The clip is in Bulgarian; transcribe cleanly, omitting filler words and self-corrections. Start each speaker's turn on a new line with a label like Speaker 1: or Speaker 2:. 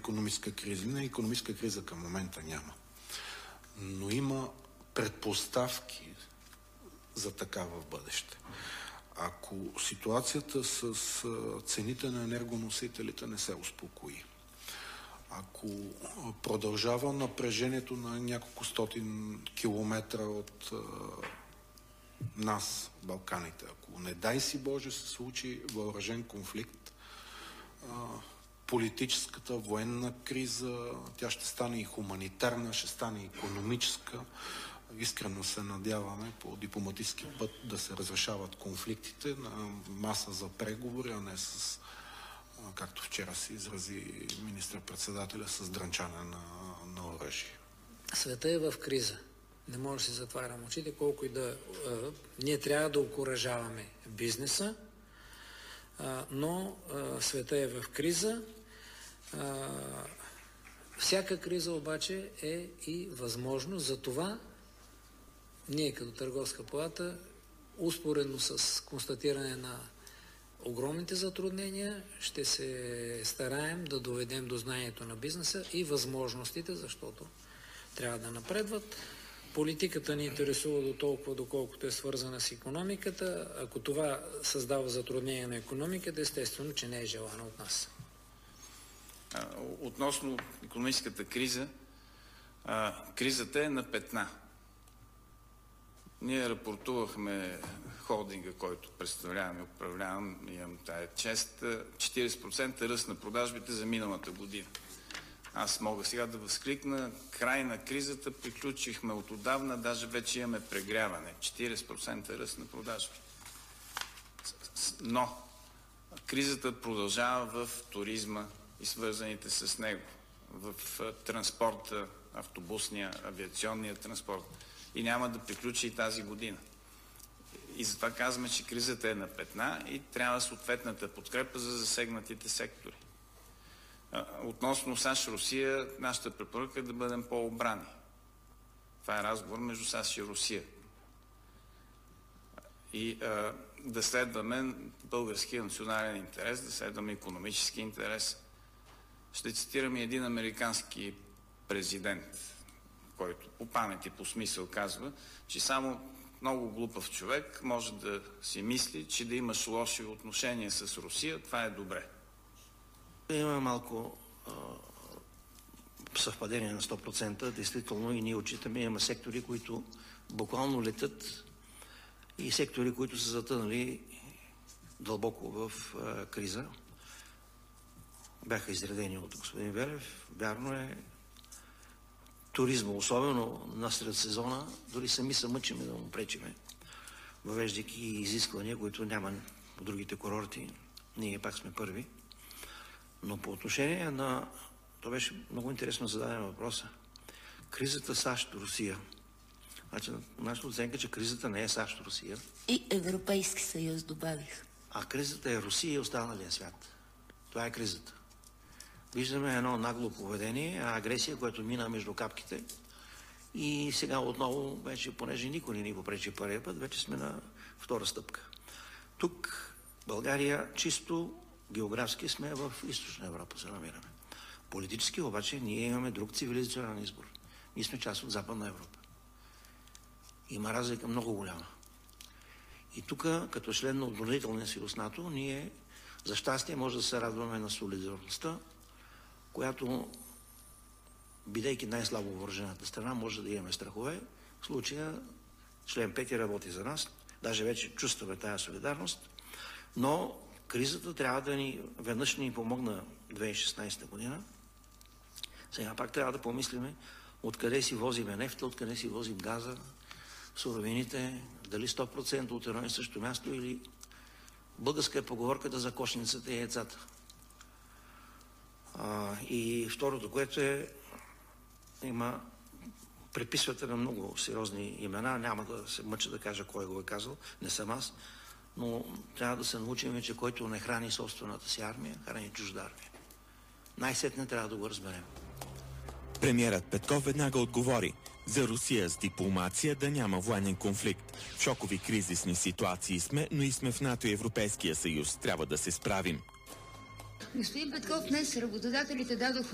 Speaker 1: икономическа криза. Не, икономическа криза към момента няма. Но има предпоставки за такава в бъдеще. Ако ситуацията с цените на енергоносителите не се успокои, ако продължава напрежението на няколко стотин километра от нас, Балканите, ако не дай си Боже се случи въоръжен конфликт, политическата, военна криза, тя ще стане и хуманитарна, ще стане и икономическа. Искрено се надяваме по дипломатически път да се разрешават конфликтите на маса за преговори, а не с, както вчера се изрази министър-председателя, с дрънчане на оръжие.
Speaker 2: Света е в криза. Не може да си затварям очите, колко и да... Ние трябва да окуражаваме бизнеса, но света е в криза. Всяка криза обаче е и възможност. За това ние като търговска палата, успоредно с констатиране на огромните затруднения, ще се стараем да доведем до знанието на бизнеса и възможностите, защото трябва да напредват. Политиката ни интересува до толкова, доколкото е свързана с икономиката. Ако това създава затруднение на икономиката, естествено, че не е желано от нас.
Speaker 3: Относно икономическата криза, кризата е на петна. Ние рапортувахме холдинга, който представлявам и управлявам, имам тая чест, 40% ръст на продажбите за миналата година. Аз мога сега да възкликна, край на кризата, приключихме от отдавна, даже вече имаме прегряване, 40% ръст на продажби. Но кризата продължава в туризма и свързаните с него, в транспорта, автобусния, авиационния транспорт, и няма да приключи и тази година. И затова казваме, че кризата е на петна и трябва съответната подкрепа за засегнатите сектори. Относно САЩ-Русия, нашата препоръка е да бъдем по-обрани. Това е разговор между САЩ и Русия. И да следваме българския национален интерес, да следваме икономически интерес. Ще цитирам и един американски президент, който по памет и по смисъл казва, че само много глупав човек може да си мисли, че да имаш лоши отношения с Русия, това е добре.
Speaker 4: Има малко съвпадение на 100%. Действително и ние отчитаме, има сектори, които буквално летят, и сектори, които са затънали дълбоко в криза. Бяха изредени от господин Велев. Вярно е, туризма, особено насред сезона, дори сами се мъчиме да му пречиме, въвеждайки изисквания, които няма по другите курорти. Ние пак сме първи. Но по отношение на... То беше много интересно зададен въпроса. Кризата САЩ-Русия. Значи, нашата оценка, че кризата не е САЩ-Русия.
Speaker 5: И Европейски съюз добавих.
Speaker 4: А кризата е Русия и останалия свят. Това е кризата. Виждаме едно нагло поведение, агресия, което мина между капките. И сега отново, вече, понеже никой не ни попречи първия път, вече сме на втора стъпка. Тук България чисто географски сме в Източна Европа, се намираме. Политически обаче ние имаме друг цивилизационен избор. Ние сме част от Западна Европа. Има разлика много голяма. И тук, като член на отбранителния съюз НАТО, ние за щастие може да се радваме на солидарността, която, бидейки най-слабо въоръжената страна, може да имаме страхове. В случая член 5 работи за нас. Даже вече чувстваме тая солидарност. Но кризата трябва да ни, веднъж ни помогна 2016 година. Сега пак трябва да помислиме откъде си возиме нефта, откъде си возим газа, суровините, дали 100% от едно и също място, или българска е поговорката за кошницата и яйцата. И второто, което е, има приписвате на много сериозни имена, няма да се мъча да кажа кой го е казал, не съм аз, но трябва да се научим, че който не храни собствената си армия, храни чужда армия. Най-сетне трябва да го разберем.
Speaker 6: Премиерът Петков веднага отговори: за Русия с дипломация да няма военен конфликт. В шокови кризисни ситуации сме, но и сме в НАТО и Европейския съюз. Трябва да се справим.
Speaker 7: Господин Петков, днес работодателите дадоха